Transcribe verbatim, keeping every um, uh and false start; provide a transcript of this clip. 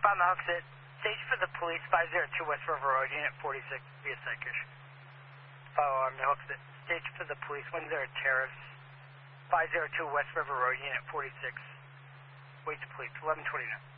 on the Hooksett. Stage for the police, five zero two West River Road, Unit forty-six, be a psychish. Follow on the Hooksett. Stage for the police, one zero Terrace, five zero two West River Road, Unit forty-six. Wait to police, eleven twenty-nine.